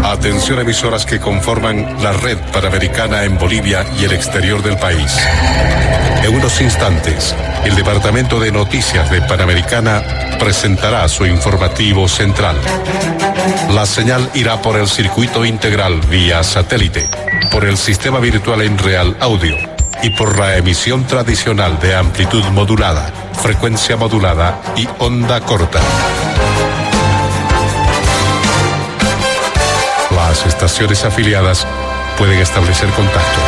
Atención emisoras que conforman la red Panamericana en Bolivia y el exterior del país. En unos instantes, el Departamento de Noticias de Panamericana presentará su informativo central. La señal irá por el circuito integral vía satélite, por el sistema virtual en real audio y por la emisión tradicional de amplitud modulada, frecuencia modulada y onda corta. Las estaciones afiliadas pueden establecer contacto.